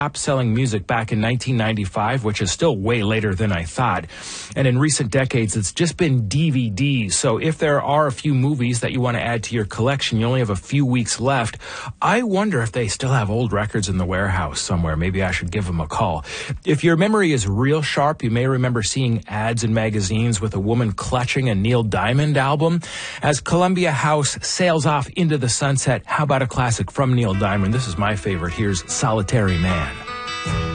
top-selling music back in 1995, which is still way later than I thought. And in recent decades, it's just been DVDs. So if there are a few movies that you want to add to your collection, you only have a few weeks left. I wonder if they still have old records in the warehouse somewhere. Maybe I should give them a call. If your memory is real sharp, you may remember seeing ads in magazines with a woman clutching a Neil Diamond album. As Columbia House sails off into the sunset, how about a classic from Neil Diamond? This is my favorite. Here's Solitary Man.